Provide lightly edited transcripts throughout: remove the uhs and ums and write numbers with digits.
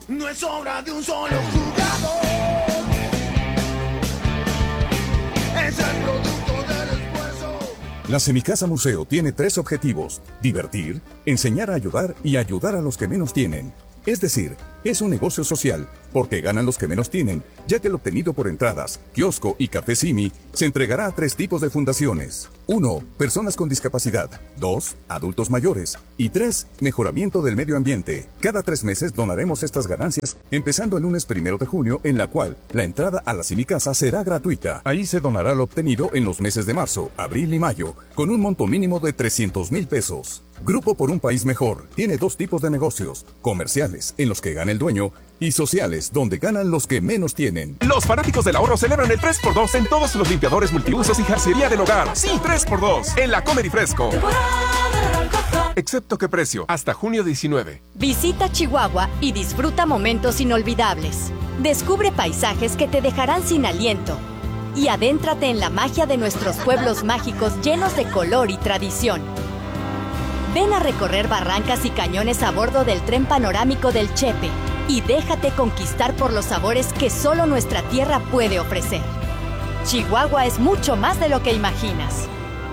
no es obra de un solo jugador. Es el producto del esfuerzo. La Semicasa Museo tiene 3 objetivos: divertir, enseñar a ayudar y ayudar a los que menos tienen. Es decir, es un negocio social, porque ganan los que menos tienen, ya que el obtenido por entradas, kiosco y café Simi se entregará a 3 tipos de fundaciones. 1. Personas con discapacidad. 2. Adultos mayores. Y 3. Mejoramiento del medio ambiente. Cada 3 meses donaremos estas ganancias, empezando el lunes 1 de junio, en la cual la entrada a la Semicasa será gratuita. Ahí se donará lo obtenido en los meses de marzo, abril y mayo, con un monto mínimo de 300,000 pesos. Grupo por un País Mejor tiene 2 tipos de negocios: comerciales, en los que gana el dueño, y sociales, donde ganan los que menos tienen. Los fanáticos del ahorro celebran el 3x2 en todos los limpiadores multiusos y jarcería del hogar. Sí, 3x2 en la Comer y Fresco. Excepto que precio, hasta junio 19. Visita Chihuahua y disfruta momentos inolvidables. Descubre paisajes que te dejarán sin aliento. Y adéntrate en la magia de nuestros pueblos mágicos llenos de color y tradición. Ven a recorrer barrancas y cañones a bordo del tren panorámico del Chepe y déjate conquistar por los sabores que solo nuestra tierra puede ofrecer. Chihuahua es mucho más de lo que imaginas.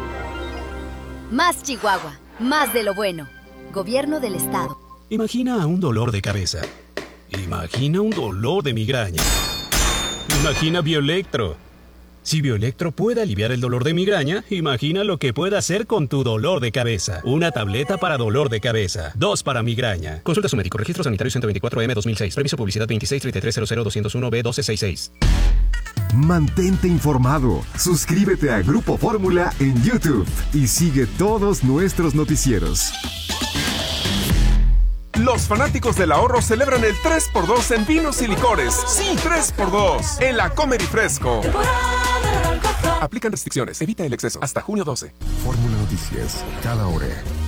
Más Chihuahua, más de lo bueno. Gobierno del Estado. Imagina un dolor de cabeza. Imagina un dolor de migraña. Imagina Bioelectro. Si Bioelectro puede aliviar el dolor de migraña, imagina lo que puede hacer con tu dolor de cabeza. Una tableta para dolor de cabeza, 2 para migraña. Consulta a su médico. Registro sanitario 124M 2006. Permiso publicidad 2633000201B1266. Mantente informado. Suscríbete a Grupo Fórmula en YouTube y sigue todos nuestros noticieros. Los fanáticos del ahorro celebran el 3x2 en vinos y licores. Sí, 3x2 en la Comer y Fresco. Aplican restricciones. Evita el exceso. Hasta junio 12. Fórmula Noticias, cada hora.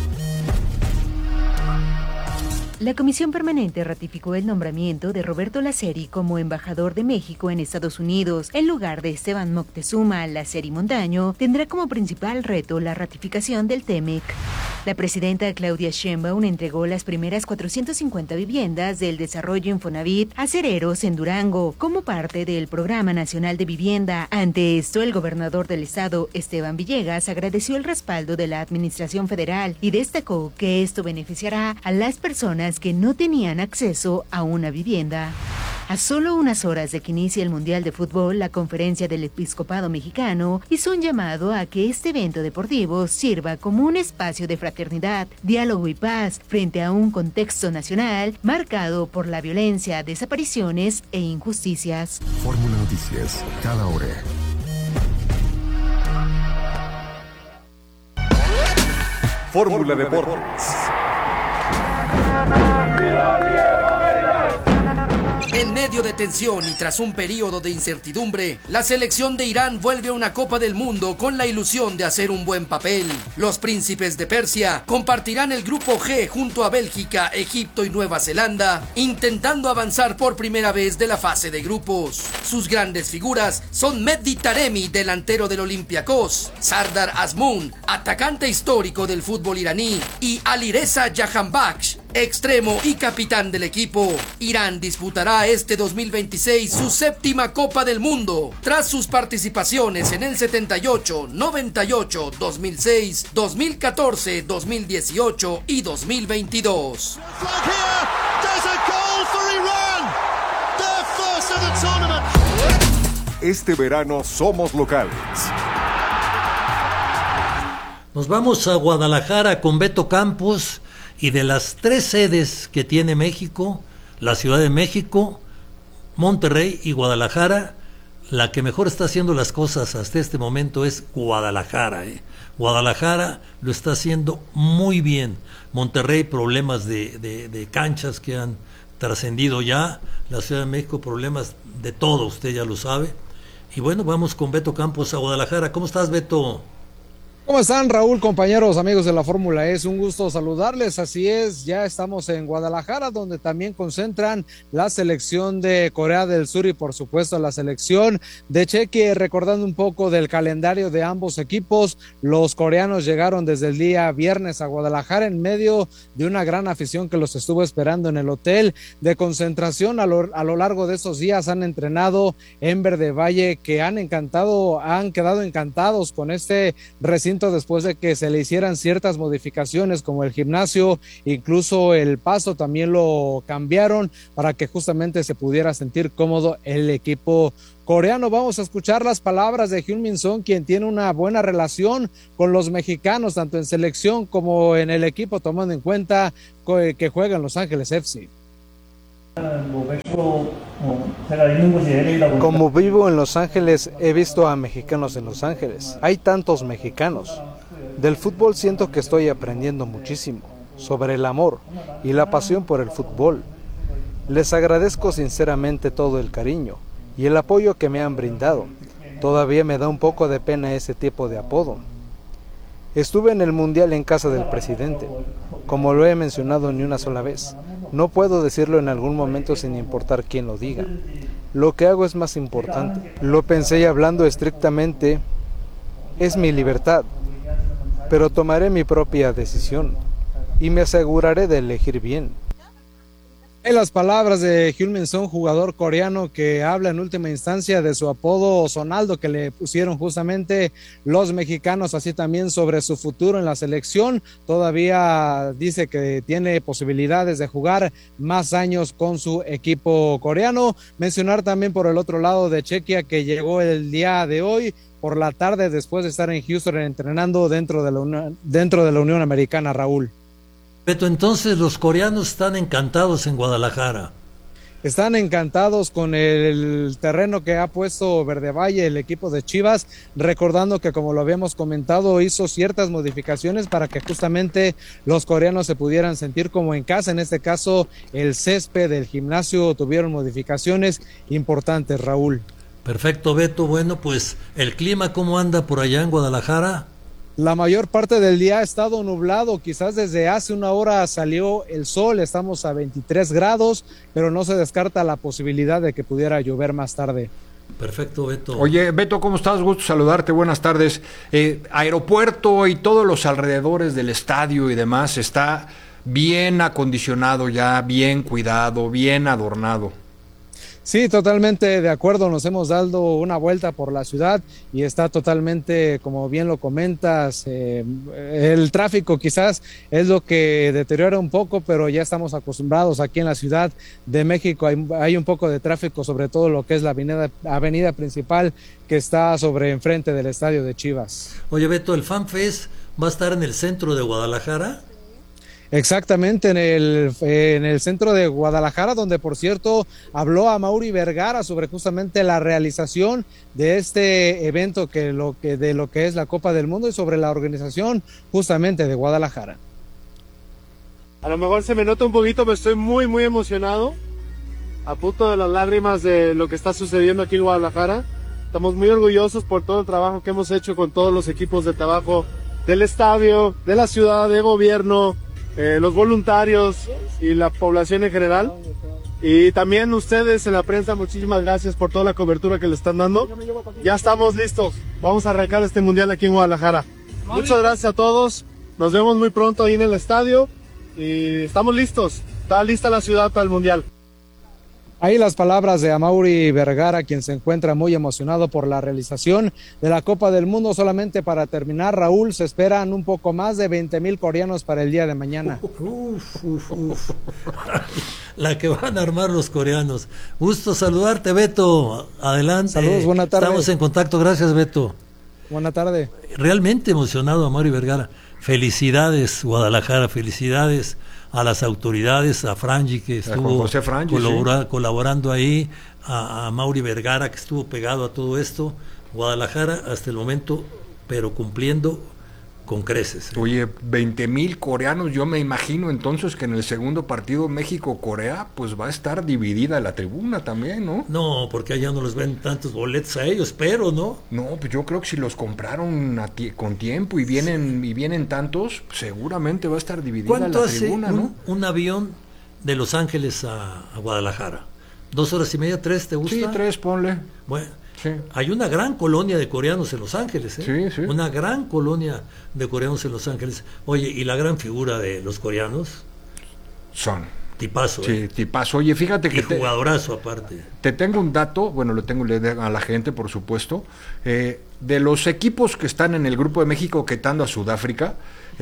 La Comisión Permanente ratificó el nombramiento de Roberto Laceri como embajador de México en Estados Unidos. En lugar de Esteban Moctezuma, Laceri Montaño tendrá como principal reto la ratificación del TEMEC. La presidenta Claudia Sheinbaum entregó las primeras 450 viviendas del desarrollo Infonavit a cereros en Durango, como parte del Programa Nacional de Vivienda. Ante esto, el gobernador del estado, Esteban Villegas, agradeció el respaldo de la Administración Federal y destacó que esto beneficiará a las personas que no tenían acceso a una vivienda. A solo unas horas de que inicie el Mundial de Fútbol, la Conferencia del Episcopado Mexicano hizo un llamado a que este evento deportivo sirva como un espacio de fraternidad, diálogo y paz frente a un contexto nacional marcado por la violencia, desapariciones e injusticias. Fórmula Noticias, cada hora. Fórmula Deportes. En medio de tensión y tras un periodo de incertidumbre, la selección de Irán vuelve a una Copa del Mundo con la ilusión de hacer un buen papel. Los príncipes de Persia compartirán el grupo G junto a Bélgica, Egipto y Nueva Zelanda, intentando avanzar por primera vez de la fase de grupos. Sus grandes figuras son Mehdi Taremi, delantero del Olympiacos, Sardar Azmoun, atacante histórico del fútbol iraní, y Alireza Jahanbakhsh, extremo y capitán del equipo. Irán disputará este 2026 su 7ª Copa del Mundo, tras sus participaciones en el 78, 98, 2006, 2014, 2018 y 2022. Este verano somos locales. Nos vamos a Guadalajara con Beto Campos. Y de las 3 sedes que tiene México, la Ciudad de México, Monterrey y Guadalajara, la que mejor está haciendo las cosas hasta este momento es Guadalajara. Guadalajara lo está haciendo muy bien. Monterrey, problemas de canchas que han trascendido ya. La Ciudad de México, problemas de todo, usted ya lo sabe. Y bueno, vamos con Beto Campos a Guadalajara. ¿Cómo estás, Beto? ¿Cómo están, Raúl, compañeros, amigos de la Fórmula E? Es un gusto saludarles. Así es, ya estamos en Guadalajara, donde también concentran la selección de Corea del Sur y por supuesto la selección de Chequia. Recordando un poco del calendario de ambos equipos, los coreanos llegaron desde el día viernes a Guadalajara en medio de una gran afición que los estuvo esperando en el hotel de concentración. A lo largo de esos días han entrenado en Verde Valle, que han quedado encantados con este recinto después de que se le hicieran ciertas modificaciones como el gimnasio, incluso el pasto también lo cambiaron para que justamente se pudiera sentir cómodo el equipo coreano. Vamos a escuchar las palabras de Heung-min Son, quien tiene una buena relación con los mexicanos, tanto en selección como en el equipo, tomando en cuenta que juega en Los Ángeles FC. Como vivo en Los Ángeles, he visto a mexicanos en Los Ángeles. Hay tantos mexicanos. Del fútbol siento que estoy aprendiendo muchísimo sobre el amor y la pasión por el fútbol. Les agradezco sinceramente todo el cariño y el apoyo que me han brindado. Todavía me da un poco de pena ese tipo de apodo. Estuve en el Mundial en casa del presidente, como lo he mencionado ni una sola vez. No puedo decirlo en algún momento sin importar quién lo diga. Lo que hago es más importante. Lo pensé y hablando estrictamente, es mi libertad, pero tomaré mi propia decisión y me aseguraré de elegir bien. En las palabras de Heung-min Son, jugador coreano que habla en última instancia de su apodo Sonaldo que le pusieron justamente los mexicanos, así también sobre su futuro en la selección. Todavía dice que tiene posibilidades de jugar más años con su equipo coreano. Mencionar también por el otro lado de Chequia, que llegó el día de hoy por la tarde después de estar en Houston entrenando dentro de la Unión Americana, Raúl. Beto, entonces los coreanos están encantados en Guadalajara. Están encantados con el terreno que ha puesto Verde Valle, el equipo de Chivas, recordando que, como lo habíamos comentado, hizo ciertas modificaciones para que justamente los coreanos se pudieran sentir como en casa. En este caso, el césped del gimnasio tuvieron modificaciones importantes, Raúl. Perfecto, Beto. Bueno, pues el clima, ¿cómo anda por allá en Guadalajara? La mayor parte del día ha estado nublado, quizás desde hace una hora salió el sol, estamos a 23 grados, pero no se descarta la posibilidad de que pudiera llover más tarde. Perfecto, Beto. Oye, Beto, ¿cómo estás? Gusto saludarte, buenas tardes. Aeropuerto y todos los alrededores del estadio y demás está bien acondicionado ya, bien cuidado, bien adornado. Sí, totalmente de acuerdo, nos hemos dado una vuelta por la ciudad y está totalmente, como bien lo comentas, el tráfico quizás es lo que deteriora un poco, pero ya estamos acostumbrados aquí en la Ciudad de México, hay un poco de tráfico, sobre todo lo que es la avenida principal que está sobre enfrente del estadio de Chivas. Oye, Beto, ¿el FanFest va a estar en el centro de Guadalajara? Exactamente, en el centro de Guadalajara, donde por cierto habló Amaury Vergara sobre justamente la realización de este evento de lo que es la Copa del Mundo y sobre la organización justamente de Guadalajara. A lo mejor se me nota un poquito, pero estoy muy muy emocionado, a punto de las lágrimas de lo que está sucediendo aquí en Guadalajara. Estamos muy orgullosos por todo el trabajo que hemos hecho con todos los equipos de trabajo del estadio, de la ciudad, de gobierno, los voluntarios y la población en general, y también ustedes en la prensa. Muchísimas gracias por toda la cobertura que le están dando. Ya estamos listos, vamos a arrancar este mundial aquí en Guadalajara. Muchas gracias a todos, nos vemos muy pronto ahí en el estadio y estamos listos, está lista la ciudad para el mundial. Ahí las palabras de Amaury Vergara, quien se encuentra muy emocionado por la realización de la Copa del Mundo. Solamente para terminar, Raúl, se esperan un poco más de 20,000 coreanos para el día de mañana. La que van a armar los coreanos. Gusto saludarte, Beto. Adelante. Saludos, buena tarde. Estamos en contacto, gracias, Beto. Buena tarde. Realmente emocionado, Amaury Vergara. Felicidades, Guadalajara, felicidades a las autoridades, a Frangi, que estuvo colaborando ahí, a Amaury Vergara, que estuvo pegado a todo esto. Guadalajara hasta el momento, pero cumpliendo con creces. Oye, 20,000 coreanos, yo me imagino entonces que en el segundo partido México-Corea, pues va a estar dividida la tribuna también, ¿no? No, porque allá no les ven tantos boletos a ellos, pero ¿no? No, pues yo creo que si los compraron con tiempo y vienen tantos, seguramente va a estar dividida la tribuna, ¿no? Un avión de Los Ángeles a Guadalajara? 2 horas y media, 3, ¿te gusta? Sí, 3, ponle. Bueno, sí. Hay una gran colonia de coreanos en Los Ángeles, ¿eh? Sí, sí. Una gran colonia de coreanos en Los Ángeles. Oye, ¿y la gran figura de los coreanos? Son. Tipazo. Sí, tipazo. Oye, fíjate que... Y jugadorazo aparte. Te tengo un dato, bueno, lo tengo a la gente, por supuesto. De los equipos que están en el Grupo de México quitando a Sudáfrica,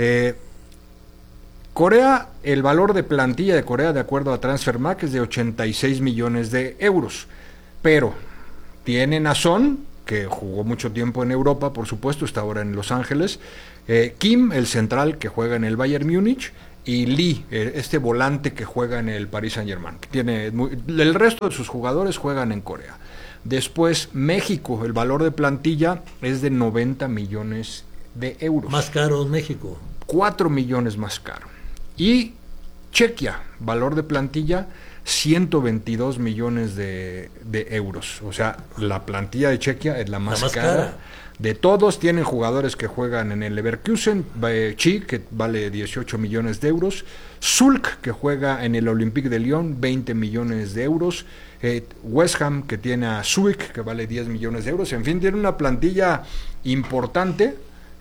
Corea, el valor de plantilla de Corea, de acuerdo a Transfermarkt, es de 86 millones de euros. Pero tienen a Son, que jugó mucho tiempo en Europa, por supuesto, está ahora en Los Ángeles. Kim, el central, que juega en el Bayern Múnich. Y Lee, este volante que juega en el Paris Saint-Germain. El resto de sus jugadores juegan en Corea. Después, México, el valor de plantilla es de 90 millones de euros. Más caro en México. 4 millones más caro. Y Chequia, valor de plantilla, 122 millones de euros. O sea, la plantilla de Chequia es la más cara. De todos, tienen jugadores que juegan en el Leverkusen, Chi, que vale 18 millones de euros, Sulk, que juega en el Olympique de Lyon, 20 millones de euros, West Ham, que tiene a Suik, que vale 10 millones de euros, en fin, tiene una plantilla importante.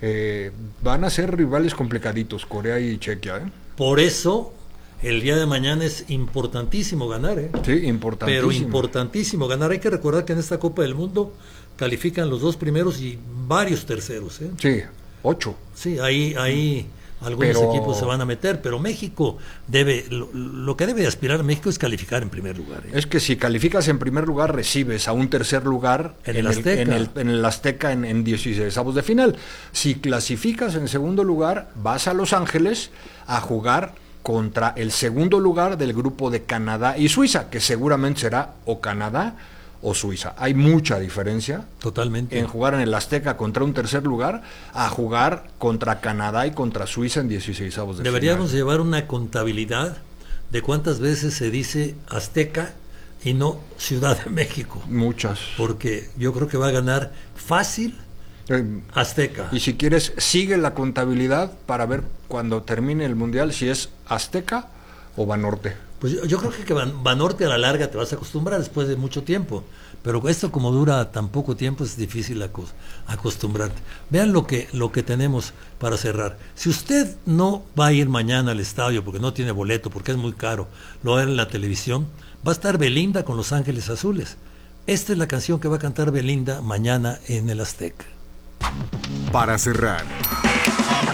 Van a ser rivales complicaditos, Corea y Chequia, ¿eh? Por eso, el día de mañana es importantísimo ganar, ¿eh? Sí, importantísimo. Pero importantísimo ganar. Hay que recordar que en esta Copa del Mundo califican los 2 primeros y varios terceros, ¿eh? Sí, 8. Sí, ahí algunos equipos se van a meter, pero México debe, lo que debe aspirar a México es calificar en primer lugar, ¿eh? Es que si calificas en primer lugar, recibes a un tercer lugar en el Azteca en 16avos de final. Si clasificas en segundo lugar, vas a Los Ángeles a jugar contra el segundo lugar del grupo de Canadá y Suiza, que seguramente será o Canadá o Suiza. Hay mucha diferencia totalmente en jugar en el Azteca contra un tercer lugar a jugar contra Canadá y contra Suiza en 16avos de Deberíamos final. llevar una contabilidad de cuántas veces se dice Azteca y no Ciudad de México. Muchas. Porque yo creo que va a ganar fácil Azteca. Y si quieres, sigue la contabilidad para ver cuando termine el Mundial si es Azteca o Banorte. Pues yo creo que Banorte a la larga te vas a acostumbrar después de mucho tiempo, pero esto como dura tan poco tiempo es difícil acostumbrarte. Vean lo que tenemos para cerrar. Si usted no va a ir mañana al estadio porque no tiene boleto, porque es muy caro, lo va a ver en la televisión, va a estar Belinda con Los Ángeles Azules. Esta es la canción que va a cantar Belinda mañana en el Azteca. Para cerrar,